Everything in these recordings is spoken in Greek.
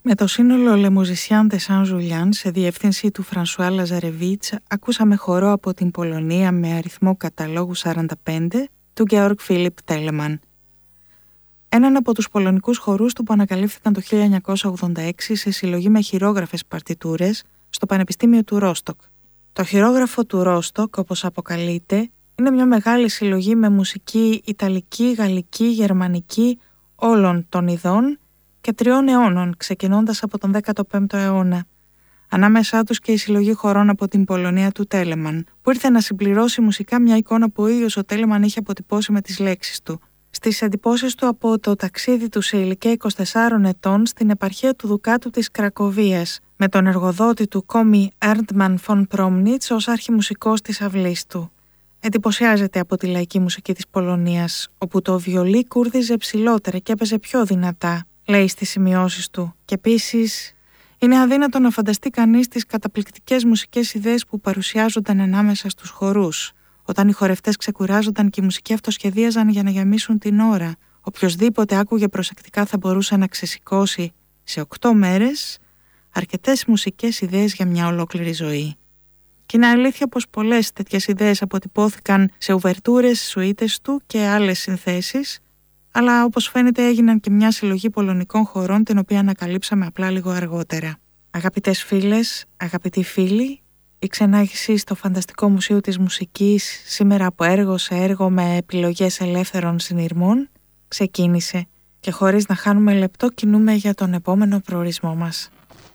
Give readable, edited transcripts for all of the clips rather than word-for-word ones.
Με το σύνολο Le Musicien de Saint-Julien σε διεύθυνση του Φρανσουά Λαζαρεβίτς ακούσαμε χορό από την Πολωνία με αριθμό καταλόγου 45 του Γεώργ Φίλιπ Τέλεμαν. Έναν από τους πολωνικούς χορούς του που ανακαλύφθηκαν το 1986 σε συλλογή με χειρόγραφες παρτιτούρες στο Πανεπιστήμιο του Ρόστοκ. Το χειρόγραφο του Ρόστοκ, όπως αποκαλείται, είναι μια μεγάλη συλλογή με μουσική ιταλική, γαλλική, γερμανική όλων των ειδών και 3 αιώνων, ξεκινώντας από τον 15ο αιώνα. Ανάμεσά τους και η συλλογή χορών από την Πολωνία του Τέλεμαν, που ήρθε να συμπληρώσει μουσικά μια εικόνα που ο ίδιος ο Τέλεμαν είχε αποτυπώσει με τις λέξεις του. Στις εντυπώσεις του από το ταξίδι του σε ηλικία 24 ετών στην επαρχία του Δουκάτου της Κρακοβίας, με τον εργοδότη του Κόμι Έρντμαν φον Πρόμνιτς ως αρχιμουσικός της αυλής του. Εντυπωσιάζεται από τη λαϊκή μουσική της Πολωνίας, όπου το βιολί κούρδιζε ψηλότερα και έπαιζε πιο δυνατά, λέει στις σημειώσεις του, και επίσης είναι αδύνατο να φανταστεί κανείς τις καταπληκτικές μουσικές ιδέες που παρουσιάζονταν ανάμεσα στους χορούς. Όταν οι χορευτές ξεκουράζονταν και οι μουσικοί αυτοσχεδίαζαν για να γεμίσουν την ώρα, οποιοσδήποτε άκουγε προσεκτικά θα μπορούσε να ξεσηκώσει σε 8 μέρες αρκετές μουσικές ιδέες για μια ολόκληρη ζωή. Και είναι αλήθεια πως πολλές τέτοιες ιδέες αποτυπώθηκαν σε ουβερτούρες, σουίτες του και άλλες συνθέσεις, αλλά όπως φαίνεται έγιναν και μια συλλογή πολωνικών χορών την οποία ανακαλύψαμε απλά λίγο αργότερα. Αγαπητές φίλες, αγαπητοί φίλοι, η ξενάγηση στο Φανταστικό Μουσείο της Μουσικής σήμερα από έργο σε έργο με επιλογές ελεύθερων συνειρμών ξεκίνησε και χωρίς να χάνουμε λεπτό κινούμε για τον επόμενο προορισμό μας.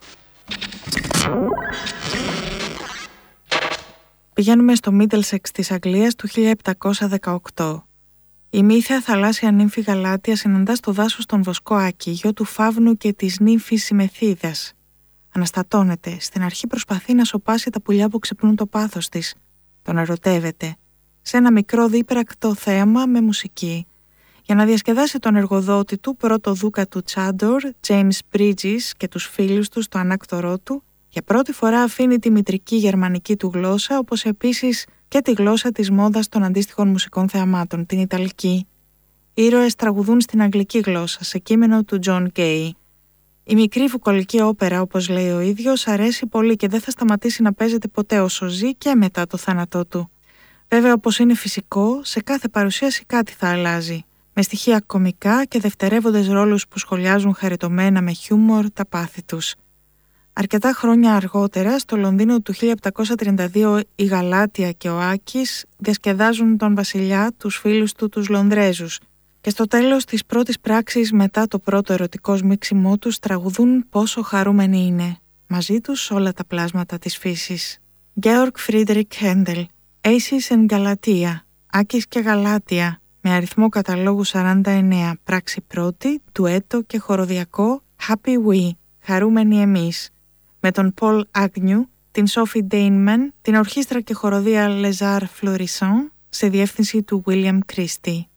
Πηγαίνουμε στο Middlesex της Αγγλίας του 1718. Η μύθια θαλάσσια νύμφη Γαλάτια συναντά στο δάσος τον Βοσκό Άκη, γιο του Φαύνου και της νύμφης Συμμεθίδας. Αναστατώνεται, στην αρχή προσπαθεί να σωπάσει τα πουλιά που ξυπνούν το πάθος της. Τον ερωτεύεται, σε ένα μικρό δίπρακτο θέαμα με μουσική. Για να διασκεδάσει τον εργοδότη του, πρώτο δούκα του Τσάντορ, James Bridges και τους φίλους του στο ανάκτορό του, για πρώτη φορά αφήνει τη μητρική γερμανική του γλώσσα, όπως επίσης και τη γλώσσα της μόδας των αντίστοιχων μουσικών θεαμάτων, την Ιταλική. Οι ήρωες τραγουδούν στην αγγλική γλώσσα, σε κείμενο του John Gay. Η μικρή βουκολική όπερα, όπως λέει ο ίδιος, αρέσει πολύ και δεν θα σταματήσει να παίζεται ποτέ όσο ζει και μετά το θάνατό του. Βέβαια, όπως είναι φυσικό, σε κάθε παρουσίαση κάτι θα αλλάζει, με στοιχεία κωμικά και δευτερεύοντες ρόλους που σχολιάζουν χαριτωμένα με χιούμορ τα πάθη τους. Αρκετά χρόνια αργότερα, στο Λονδίνο του 1732, η Γαλάτια και ο Άκης διασκεδάζουν τον βασιλιά, τους φίλους του, τους Λονδρέζους, και στο τέλος της πρώτης πράξης μετά το πρώτο ερωτικό σμίξιμό τους τραγουδούν πόσο χαρούμενοι είναι. Μαζί τους όλα τα πλάσματα της φύσης. Georg Friedrich Händel, Acis and Galatia, Άκης και Γαλάτια, με αριθμό καταλόγου 49, πράξη πρώτη, ντουέτο και χοροδιακό Happy We, χαρούμενοι εμείς, με τον Paul Agnew, την Sophie Dainman, την ορχήστρα και χοροδία Les Arts Florissants, σε διεύθυνση του William Christie.